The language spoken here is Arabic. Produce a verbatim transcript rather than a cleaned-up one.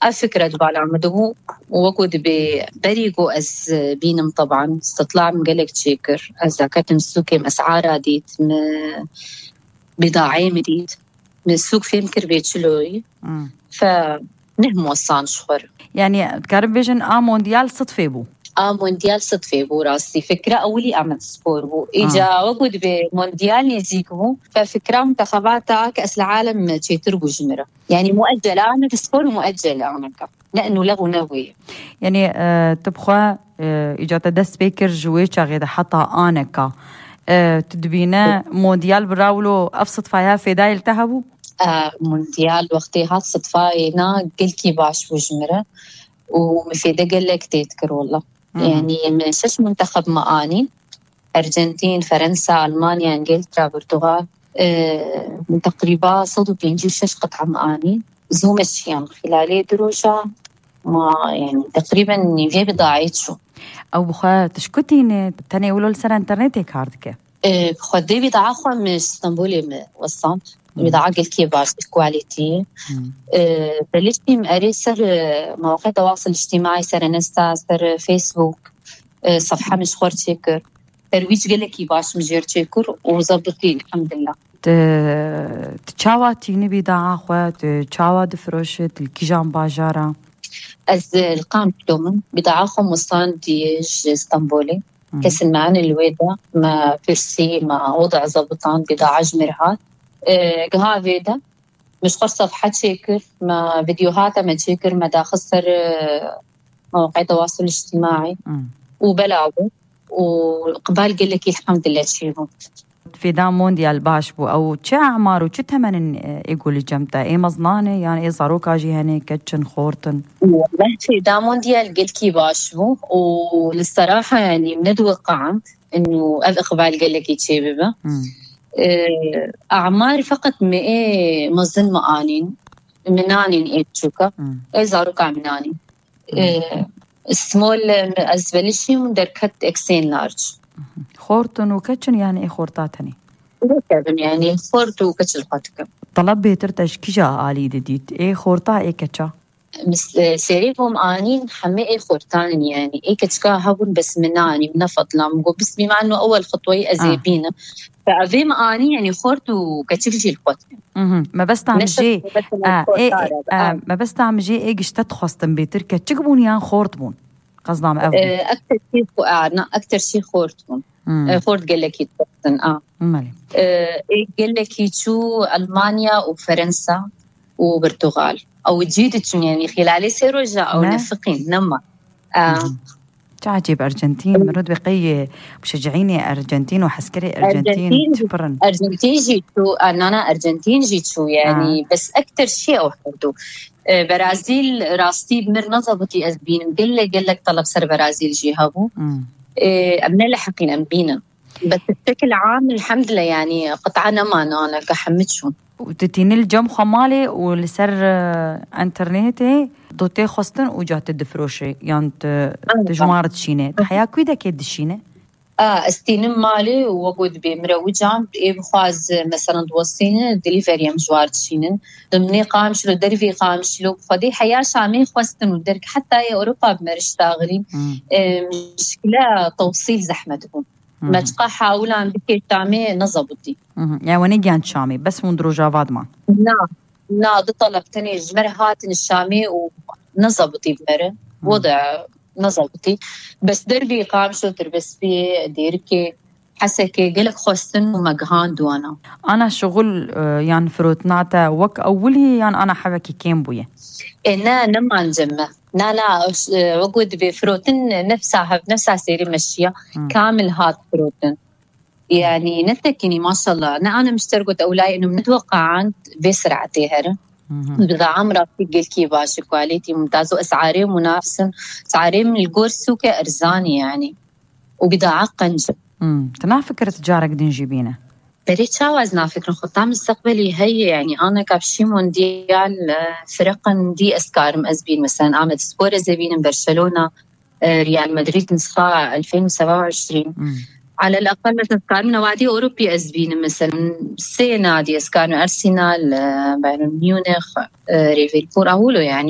أفكرة دبال عمدو وقود ببريقو أز بينم طبعا استطلاع مقلق تشيكر أزا كتم سوكي مسعارة ديت بضاعي مديد من السوق في مكر بيتشلوي فنهم وصان شخور يعني كاربيجن آ مونديال صدفة بو آه مونديال صدفة بو راسي فكرة أولي أعمل سبور بو إجا آه. وقود بمونديال يزيقو ففكرة منتخباتها كأس العالم تشيتر بجمرة يعني مؤجلة أنا سبور مؤجلة أنا لأنه لغو نوي يعني آه تبخوا آه إجا تدس بيكر جويتشا غيدا حتى آنكا آه تدبينا مونديال براولو أفسد فيها في دايل تهبو آه مونديال وقتها صدفاينا قلكي باش بجمرة ومفيدة قال لك تذكر والله مم. يعني من شش منتخب مآني أرجنتين فرنسا ألمانيا إنجلترا برتغال آه من تقريبا صدوا بينجي شش قطعة مآني زوم الشيان خلالي دروجة ما يعني تقريبا نيجي بضاعيت شو أو بخوا تشكتين تاني يقولوا لسر انترنتي كاردك آه بخوا دي بضاعة خوا من اسطنبول وصلت بضاعة قلت باش كواليتي أه بلشتي مقري سر مواقع التواصل الاجتماعي سر انستا سر فيسبوك أه صفحة مش خور تشيكر ترويج قلكي باش مجير تشيكر وزبطي الحمد لله تتشاوى تيني بضاعة خوا تتشاوى دفروشت الكيجان باجارة از القام دومن بضاعة خو مصان ديج اسطنبولي كسن معنا الويدة ما فرسي ما وضع زبطان بضاعة جمرهات قها أه فيدا مش خر صفحة شيكر ما فيديوهات ما تشيكر ما دا خسر مواقع التواصل الاجتماعي وبلاغه وقبال قال لك الحمد لله شيء في دام مونديال باش بو أو تشا أعمار وتشا تمن يقول الجمتة إيه مزنانة يعني إيه صاروكا جي هني كتشن خورتن والله في دام مونديال قلت لك باش بو وللصراحة يعني بنتوقع إنه أقبال قال لك شيء ببا أعمار فقط مئة مزن مآنين منانين إيه تشوكا إيه زاروكا منانين سمول أزبلشي من دركت إكسين لارج خورتن وكتشن يعني إيه خورتاتني يعني خورت وكتشل قاتك طلب بيترتش كيجا آلي ديت إيه خورتا إيه كتشا مس سيريفهم آنين حمي إيه خورتان يعني إيه كتشكا هون بس مناني منفط لامقو بس بما إنه أول خطوة أزيبينه آه. فأذي مآني يعني خورت وكتشلجي القط اها ما بس تعمجي آه إيه آه ما بس تعمجي إيه قشتت خواستن بيتر كتشكبون يان خورتبون قصدام أبو آه أكتر شيء قعدنا أكتر شيء خورتبون آه خورت قال لك يتبطن آه مالي آه إيه قال لك يشو ألمانيا وفرنسا وبرتغال أو جيدت يعني خلال سيروجا أو نفقين نما آه تعجب أرجنتين مرد بقية مشجعيني أرجنتين وحسكري أرجنتين تبرن أرجنتين جيتو أنا أرجنتين جيتو يعني آه. بس أكتر شيء أوحدو آه برازيل راستي بمر نظبتي أزبين قل لك قل لك طلب سر برازيل جيهابو آه أبنى لحقين أمبينا بس بشكل عام الحمد لله يعني قطعنا ما أنا كحمتشو وتتيني الجم خمالي ولسر انترنتي دوتي خستن وجات الدفروشي يعني تجمارت شينه حياة كويدا كيد الشينه اه استينم مالي ووجود بمروجان ايه بخواز مثلا توصينه دليفري مجوار شينن ضمني قامش لو درفي قامش لو فدي حياة شامي خواستن ودرك حتى يا اوروبا بمرشتاغلي اه مشكلة توصيل زحمتهم ما تبقى حاولان بكي شامي نظبطي يعني ونيجي شامي بس من دروجة فادما نعم لا دي طلبتني جمر هاتن الشامي ونظبطي بمره وضع نظبطي بس دربي قامشو تربس بي ديركي حسكي قلك خوستن ومقهان دوانا أنا شغل يعني فروتناتا وك أولي يعني أنا حبكي كيم بويا إنا نما نجمع لا لا وقود بفروتن نفسها بنفسها سيري مشية كامل هات فروتن يعني نتكيني ما شاء الله أنا أنا مشتركت أولاي إنه بنتوقع عن بسرعة تهرة بضع عمرة في قلكي باشي كواليتي ممتاز وأسعاري منافسة أسعاري من القرص كأرزاني يعني وبضاعة قنجة تنا فكرة تجارة قدين جيبينه بريد شاوزنا فكرة خطة مستقبلي هي يعني أنا كابشي مونديال فرقا دي أسكار مأزبين مثلا عمد سبورة زبين برشلونة ريال مدريد نصفى ألفين وسبعة وعشرين على الأقل تذكر من نوادي أوروبية أزبين مثلا سي نادي أسكانو أرسنال بايرن ميونخ ريفيل فور أولو يعني